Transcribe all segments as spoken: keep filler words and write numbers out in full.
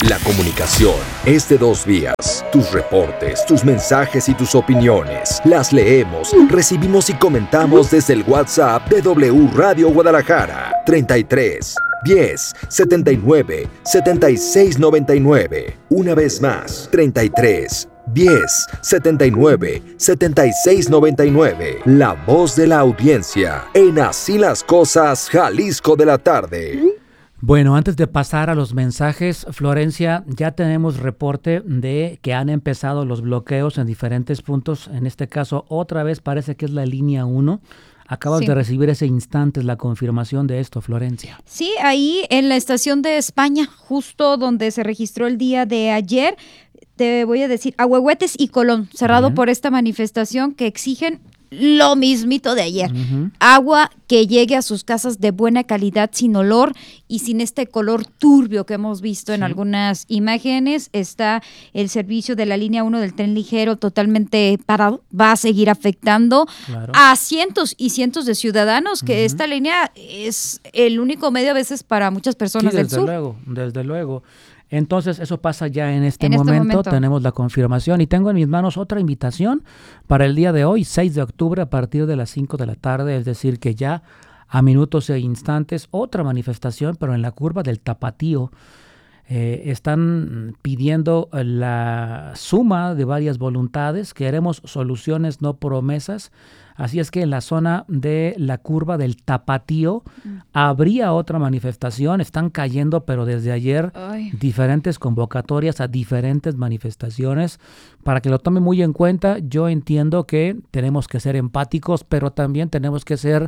La comunicación es de dos vías. Tus reportes, tus mensajes y tus opiniones. Las leemos, recibimos y comentamos desde el WhatsApp de W Radio Guadalajara. treinta y tres, diez, setenta y nueve, setenta y seis noventa y nueve. Una vez más, treinta y tres, diez, setenta y nueve, setenta y seis noventa y nueve. La voz de la audiencia en Así las Cosas, Jalisco de la tarde. Bueno, antes de pasar a los mensajes, Florencia, ya tenemos reporte de que han empezado los bloqueos en diferentes puntos. En este caso, otra vez parece que es la línea uno. Acabas sí. de recibir ese instante la confirmación de esto, Florencia. Sí, ahí en la estación de España, justo donde se registró el día de ayer, te voy a decir, Ahuehuetes y Colón, cerrado Bien. por esta manifestación que exigen lo mismito de ayer. Uh-huh. Agua que llegue a sus casas de buena calidad, sin olor y sin este color turbio que hemos visto sí. en algunas imágenes. Está el servicio de la línea uno del tren ligero totalmente parado. Va a seguir afectando claro. a cientos y cientos de ciudadanos, que uh-huh. esta línea es el único medio a veces para muchas personas sí, del sur. Desde luego, desde luego. Entonces, eso pasa ya en este, en este momento. momento, tenemos la confirmación y tengo en mis manos otra invitación para el día de hoy, seis de octubre, a partir de las cinco de la tarde, es decir, que ya a minutos e instantes, otra manifestación, pero en la curva del Tapatío. Eh, están pidiendo la suma de varias voluntades, queremos soluciones, no promesas. Así es que en la zona de la curva del Tapatío mm. habría otra manifestación. Están cayendo, pero desde ayer, Ay. diferentes convocatorias a diferentes manifestaciones. Para que lo tome muy en cuenta, yo entiendo que tenemos que ser empáticos, pero también tenemos que ser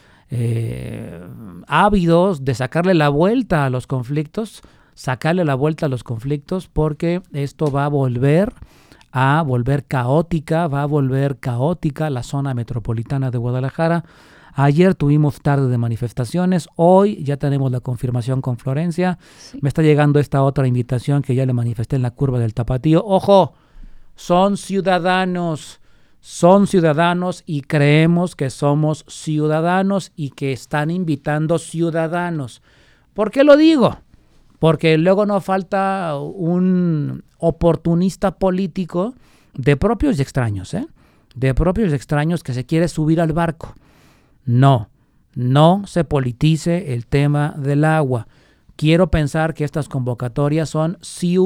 eh, ávidos de sacarle la vuelta a los conflictos, sacarle la vuelta a los conflictos, porque esto va a volver a volver caótica, va a volver caótica la zona metropolitana de Guadalajara. Ayer tuvimos tarde de manifestaciones, hoy ya tenemos la confirmación con Florencia. Sí. Me está llegando esta otra invitación que ya le manifesté en la curva del Tapatío. ¡Ojo! Son ciudadanos, son ciudadanos y creemos que somos ciudadanos y que están invitando ciudadanos. ¿Por qué lo digo? Porque luego no falta un oportunista político de propios y extraños, ¿eh? De propios y extraños que se quiere subir al barco. No, no se politice el tema del agua. Quiero pensar que estas convocatorias son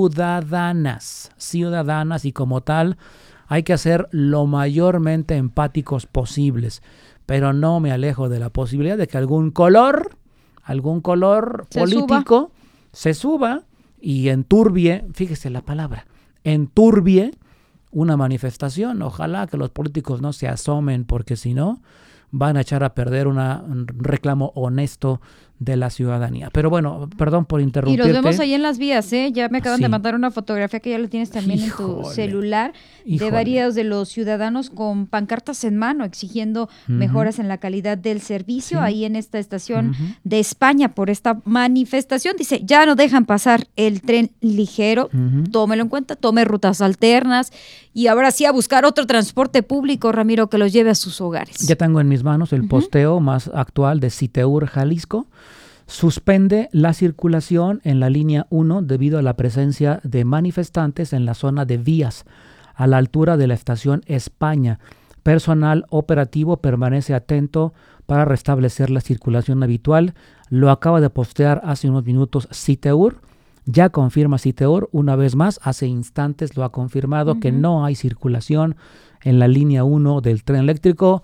ciudadanas, ciudadanas y como tal hay que ser lo mayormente empáticos posibles. Pero no me alejo de la posibilidad de que algún color, algún color se político... Suba. se suba y enturbie, fíjese la palabra, enturbie una manifestación. Ojalá que los políticos no se asomen, porque si no van a echar a perder una, un reclamo honesto de la ciudadanía. Pero bueno, perdón por interrumpirte. Y los vemos ahí en las vías, ¿eh? Ya me acaban sí. de mandar una fotografía que ya lo tienes también Híjole. en tu celular, Híjole. de varios de los ciudadanos con pancartas en mano exigiendo uh-huh. mejoras en la calidad del servicio, sí. ahí en esta estación uh-huh. de España por esta manifestación. Dice, ya no dejan pasar el tren ligero, uh-huh. tómelo en cuenta, tome rutas alternas y ahora sí a buscar otro transporte público, Ramiro, que los lleve a sus hogares. Ya tengo en mis manos el uh-huh. posteo más actual de Citeur, Jalisco. Suspende la circulación en la línea uno debido a la presencia de manifestantes en la zona de vías a la altura de la estación España. Personal operativo permanece atento para restablecer la circulación habitual. Lo acaba de postear hace unos minutos Citeur. Ya confirma Citeur una vez más, hace instantes lo ha confirmado uh-huh. que no hay circulación en la línea uno del tren eléctrico.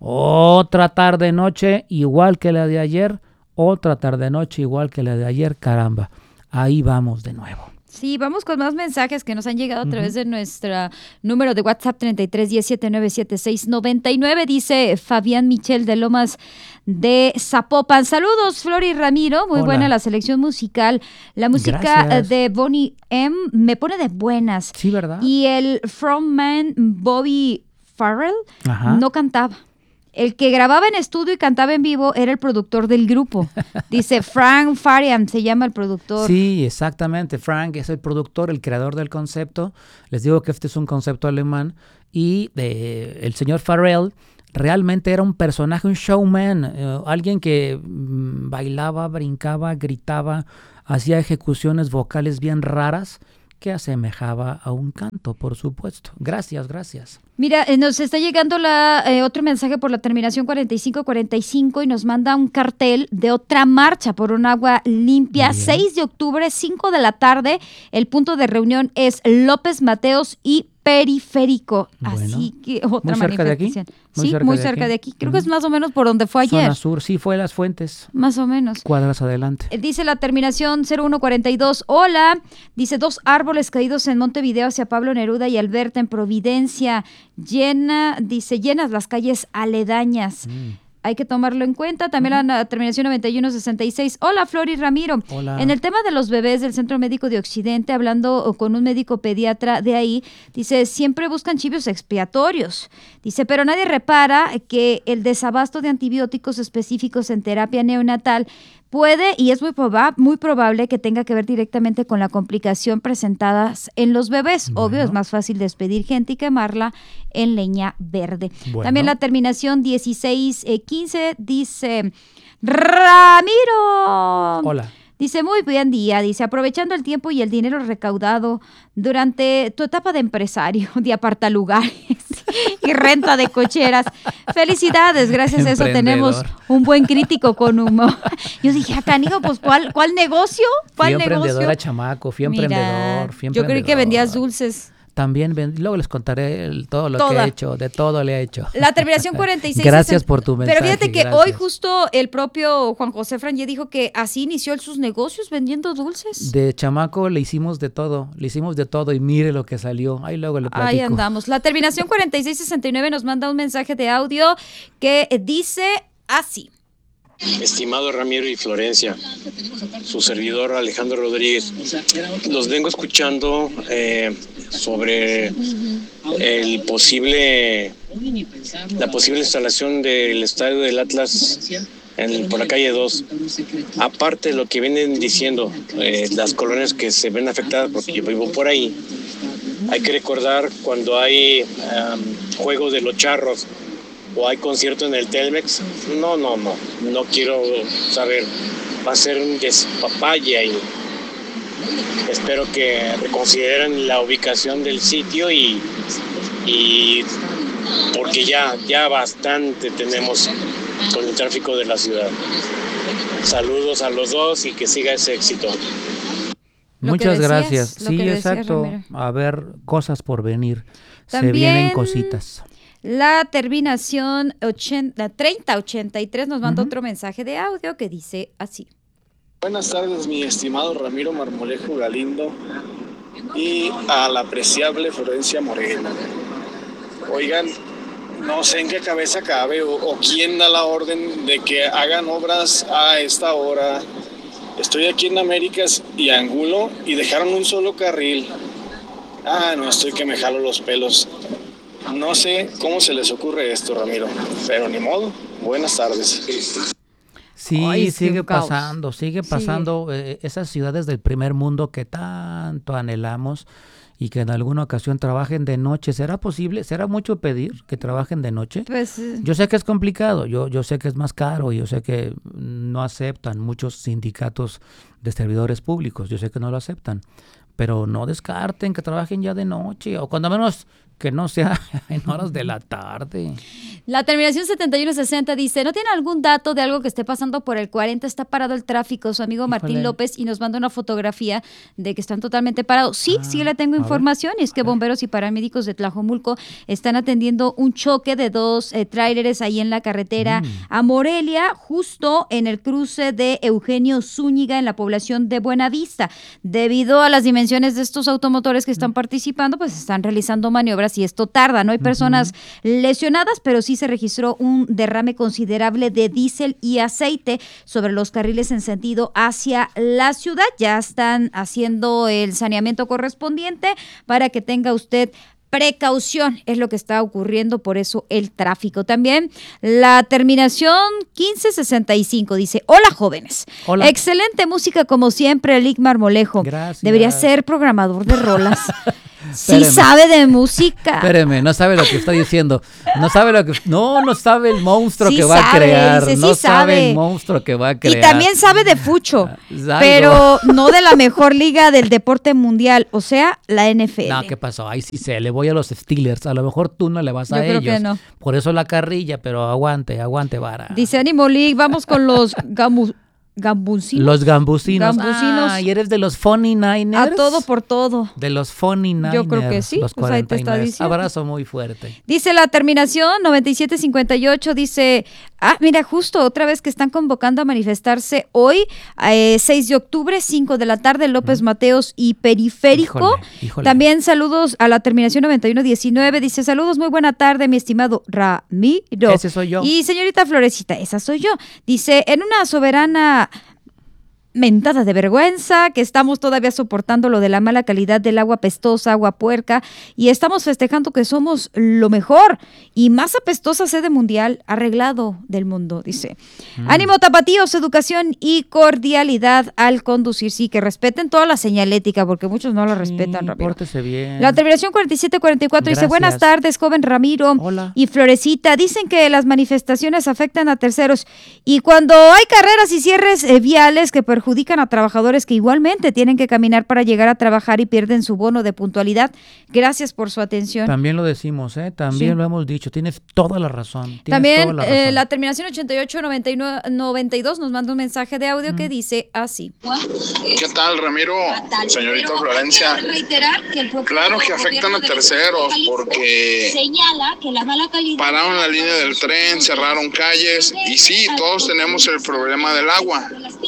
Otra tarde-noche igual que la de ayer. Otra tarde-noche igual que la de ayer, caramba, ahí vamos de nuevo. Sí, vamos con más mensajes que nos han llegado a uh-huh. través de nuestro número de WhatsApp treinta y tres, diecisiete, noventa y siete, seis noventa y nueve. Dice Fabián Michel de Lomas de Zapopan. Saludos, Flor y Ramiro. Muy Hola. buena la selección musical. La música Gracias. de Bonnie M me pone de buenas. Sí, ¿verdad? Y el frontman Bobby Farrell Ajá. no cantaba. El que grababa en estudio y cantaba en vivo era el productor del grupo. Dice Frank Farian, se llama el productor. Sí, exactamente. Frank es el productor, el creador del concepto. Les digo que este es un concepto alemán. Y eh, el señor Farrell realmente era un personaje, un showman. Eh, alguien que mm, bailaba, brincaba, gritaba, hacía ejecuciones vocales bien raras que asemejaba a un canto, por supuesto. Gracias, gracias. Mira, eh, nos está llegando la eh, otro mensaje por la terminación cuarenta y cinco cuarenta y cinco y nos manda un cartel de otra marcha por un agua limpia. Bien. seis de octubre, cinco de la tarde. El punto de reunión es López Mateos y Periférico. Bueno, así que otra muy cerca manifestación. De aquí. Muy sí, cerca muy de cerca aquí. de aquí. Creo uh-huh. que es más o menos por donde fue ayer. Zona sur, sí, fue Las Fuentes. Más o menos. Cuadras adelante. Eh, dice la terminación cero uno cuarenta y dos. Hola. Dice, dos árboles caídos en Montevideo hacia Pablo Neruda y Alberta en Providencia. Llena, dice, llenas las calles aledañas. Mm. Hay que tomarlo en cuenta. También uh-huh. la terminación noventa y uno sesenta y seis. Hola, Flor y Ramiro. Hola. En el tema de los bebés del Centro Médico de Occidente, hablando con un médico pediatra de ahí, dice, siempre buscan chivos expiatorios. Dice, pero nadie repara que el desabasto de antibióticos específicos en terapia neonatal puede, y es muy, proba- muy probable que tenga que ver directamente con la complicación presentada en los bebés. Bueno. Obvio, es más fácil despedir gente y quemarla en leña verde. Bueno. También la terminación dieciséis quince dice, Ramiro. Hola. Dice, muy buen día, dice, aprovechando el tiempo y el dinero recaudado durante tu etapa de empresario, de apartalugares y renta de cocheras. Felicidades, gracias a eso tenemos un buen crítico con humor. Yo dije, acá, Nico, pues, ¿cuál, cuál negocio? ¿Cuál fui negocio? emprendedora, chamaco, fui Mira, emprendedor, fui emprendedor. Yo creí que vendías dulces. También, ven, luego les contaré el, todo lo Toda. que he hecho, de todo le he hecho. La terminación cuarenta y seis. Gracias por tu mensaje. Pero fíjate que gracias. Hoy justo el propio Juan José Frangé dijo que así inició sus negocios vendiendo dulces. De chamaco le hicimos de todo, le hicimos de todo y mire lo que salió. Ahí luego le platico. Ahí andamos. La terminación cuarenta y seis sesenta y nueve nos manda un mensaje de audio que dice así. Estimado Ramiro y Florencia, su servidor Alejandro Rodríguez, los vengo escuchando eh, sobre el posible, la posible instalación del estadio del Atlas en, por la calle dos. Aparte de lo que vienen diciendo, eh, las colonias que se ven afectadas, porque yo vivo por ahí, hay que recordar cuando hay um, juegos de los Charros, o hay concierto en el Telmex, no, no, no, no quiero saber, va a ser un despapalle ahí. Espero que reconsideren la ubicación del sitio y, y porque ya, ya bastante tenemos con el tráfico de la ciudad. Saludos a los dos y que siga ese éxito. Lo Muchas decías, gracias. Sí, decías, exacto. Ramiro. A ver, cosas por venir. También, se vienen cositas. La terminación ochenta, treinta ochenta y tres nos manda uh-huh. otro mensaje de audio que dice así. Buenas tardes, mi estimado Ramiro Marmolejo Galindo y a la apreciable Florencia Moreno. Oigan, no sé en qué cabeza cabe o, o quién da la orden de que hagan obras a esta hora. Estoy aquí en Américas y Angulo y dejaron un solo carril. Ah, no, estoy que me jalo los pelos. No sé cómo se les ocurre esto, Ramiro, pero ni modo. Buenas tardes. Sí, Ay, sigue un caos. pasando, sigue pasando. Eh, esas ciudades del primer mundo que tanto anhelamos y que en alguna ocasión trabajen de noche. ¿Será posible? ¿Será mucho pedir que trabajen de noche? Pues, eh, yo sé que es complicado, yo, yo sé que es más caro, yo sé que no aceptan muchos sindicatos de servidores públicos, yo sé que no lo aceptan, pero no descarten que trabajen ya de noche o cuando menos que no sea en horas de la tarde. La terminación setenta y uno sesenta dice, ¿no tiene algún dato de algo que esté pasando por el cuarenta? Está parado el tráfico, su amigo Martín Híjole. López, y nos manda una fotografía de que están totalmente parados. Sí, Ah, sí le tengo a información, y es que bomberos y paramédicos de Tlajomulco están atendiendo un choque de dos eh, tráileres ahí en la carretera Mm. a Morelia, justo en el cruce de Eugenio Zúñiga en la población de Buenavista. Debido a las dimensiones de estos automotores que están participando, pues están realizando maniobras y esto tarda. No hay personas uh-huh. lesionadas, pero sí se registró un derrame considerable de diésel y aceite sobre los carriles en sentido hacia la ciudad. Ya están haciendo el saneamiento correspondiente para que tenga usted precaución, es lo que está ocurriendo, por eso el tráfico. También la terminación quince sesenta y cinco dice, hola jóvenes, Hola. Excelente música como siempre, Lick Marmolejo. Gracias. Debería ser programador de rolas. Sí sabe de música. Espéreme, no sabe lo que está diciendo. No sabe lo que... No, no sabe el monstruo sí que va sabe, a crear. Dice, sí no sabe. sabe el monstruo que va a crear. Y también sabe de fucho, Algo. pero no de la mejor liga del deporte mundial, o sea, la N F L. No, ¿qué pasó? Ahí sí se le voy a los Steelers. A lo mejor tú no le vas a Yo creo ellos. que no. Por eso la carrilla, pero aguante, aguante, vara. Dice Animal League, vamos con los gamu, gambusinos. Los gambusinos. Gambusinos. Ah, y eres de los Funny Niners. A todo por todo. De los Funny Niners. Yo creo que sí, Los pues ahí te está diciendo. Abrazo muy fuerte. Dice la terminación noventa y siete cincuenta y ocho, dice, ah, mira, justo otra vez que están convocando a manifestarse hoy, eh, seis de octubre, cinco de la tarde, López Mateos y Periférico. Híjole, híjole. También saludos a la terminación noventa y uno diecinueve, dice, saludos, muy buena tarde, mi estimado Ramiro. Ese soy yo. Y señorita Florecita, esa soy yo. Dice, en una soberana mentada de vergüenza, que estamos todavía soportando lo de la mala calidad del agua apestosa, agua puerca, y estamos festejando que somos lo mejor y más apestosa sede mundial arreglado del mundo, dice. Mm. Ánimo tapatíos, educación y cordialidad al conducir, sí, que respeten toda la señalética, porque muchos no la respetan, sí, Ramiro. Pórtese bien. La terminación cuarenta y siete cuarenta y cuatro dice, buenas tardes, joven Ramiro. Hola. Y Florecita, dicen que las manifestaciones afectan a terceros, y cuando hay carreras y cierres eh, viales que perjudican a trabajadores que igualmente tienen que caminar para llegar a trabajar y pierden su bono de puntualidad. Gracias por su atención. También lo decimos, ¿eh? También sí. Lo hemos dicho. Tienes toda la razón. Tienes También toda la, razón. Eh, la terminación ochenta y ocho noventa y nueve, noventa y dos nos manda un mensaje de audio mm. que dice así. ¿Qué tal, Ramiro? Señorita Florencia. Claro que afectan a terceros porque pararon la línea del tren, cerraron calles y sí, todos tenemos el problema del agua.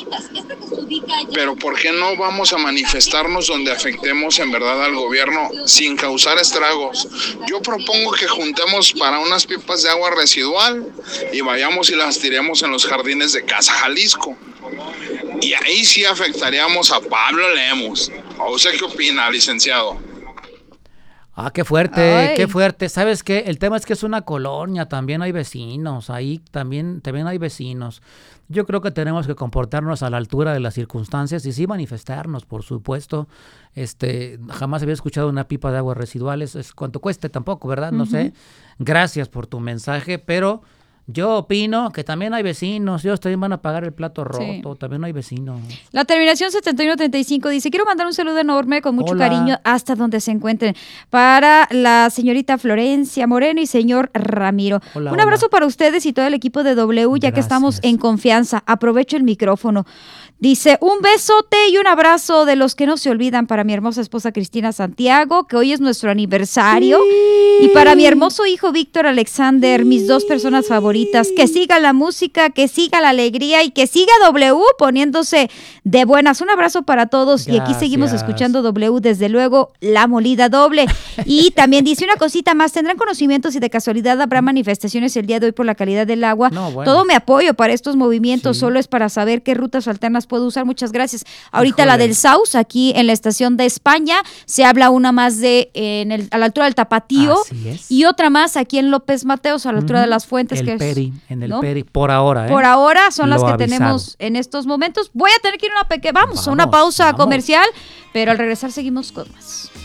Pero ¿por qué no vamos a manifestarnos donde afectemos en verdad al gobierno sin causar estragos? Yo propongo que juntemos para unas pipas de agua residual y vayamos y las tiremos en los jardines de Casa Jalisco. Y ahí sí afectaríamos a Pablo Lemos. ¿O usted qué opina, licenciado? Ah, qué fuerte, Ay. qué fuerte. ¿Sabes qué? El tema es que es una colonia, también hay vecinos, ahí también, también hay vecinos. Yo creo que tenemos que comportarnos a la altura de las circunstancias y sí manifestarnos, por supuesto. Este, jamás había escuchado una pipa de aguas residuales, es cuánto cueste tampoco, ¿verdad? No uh-huh. sé. Gracias por tu mensaje, pero yo opino que también hay vecinos, ellos también van a pagar el plato roto, sí. también hay vecinos. La terminación setenta y uno treinta y cinco dice, quiero mandar un saludo enorme con mucho Hola. cariño hasta donde se encuentren para la señorita Florencia Moreno y señor Ramiro. Hola, un abrazo hola. para ustedes y todo el equipo de W, ya Gracias. que estamos en confianza. Aprovecho el micrófono. Dice, un besote y un abrazo de los que no se olvidan para mi hermosa esposa Cristina Santiago, que hoy es nuestro aniversario, sí. y para mi hermoso hijo Víctor Alexander, sí. mis dos personas favoritas. Que siga la música, que siga la alegría y que siga W poniéndose de buenas. Un abrazo para todos. Gracias. Y aquí seguimos escuchando W, desde luego, La Molida Doble. Y también dice una cosita más, ¿tendrán conocimientos si de casualidad habrá manifestaciones el día de hoy por la calidad del agua? No, bueno. Todo mi apoyo para estos movimientos, sí. solo es para saber qué rutas alternas puedo usar. Muchas gracias. Ahorita Híjole. La del Saus, aquí en la estación de España, se habla una más de en el, a la altura del Tapatío y otra más aquí en López Mateos, a la altura uh-huh. de las Fuentes. El que Peri, es, en el ¿no? Peri, por ahora. ¿eh? Por ahora son Lo las que avisado. tenemos en estos momentos. Voy a tener que ir a una pequeña, vamos, vamos, a una pausa vamos. comercial, pero al regresar seguimos con más.